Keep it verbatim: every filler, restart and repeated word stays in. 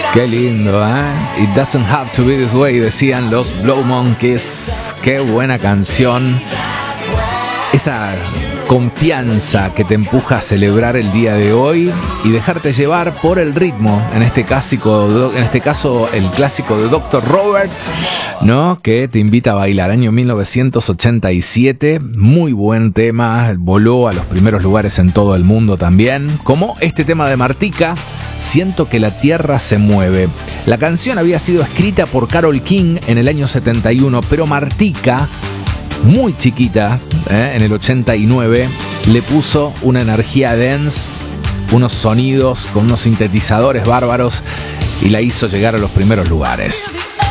Qué lindo, ¿eh? It doesn't have to be this way, decían los Blow Monkeys. Qué buena canción. Esa confianza que te empuja a celebrar el día de hoy y dejarte llevar por el ritmo. En este clásico, en este caso, el clásico de doctor Robert, ¿no? Que te invita a bailar. Año mil novecientos ochenta y siete. Muy buen tema. Voló a los primeros lugares en todo el mundo también. Como este tema de Martika, Siento que la tierra se mueve. La canción había sido escrita por Carole King en el año setenta y uno, pero Martika, muy chiquita, ¿eh? en el ochenta y nueve, le puso una energía dance, unos sonidos con unos sintetizadores bárbaros y la hizo llegar a los primeros lugares.